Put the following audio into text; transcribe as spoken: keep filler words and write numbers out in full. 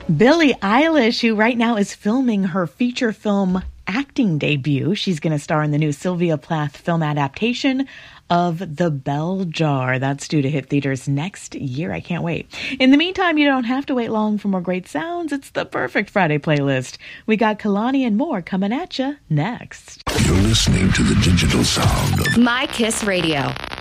Billie Eilish, who right now is filming her feature film acting debut. She's going to star in the new Sylvia Plath film adaptation of The Bell Jar. That's due to hit theaters next year. I can't wait. In the meantime, you don't have to wait long for more great sounds. It's the perfect Friday playlist. We got Kalani and more coming at you next. You're listening to the digital sound of My Kiss Radio.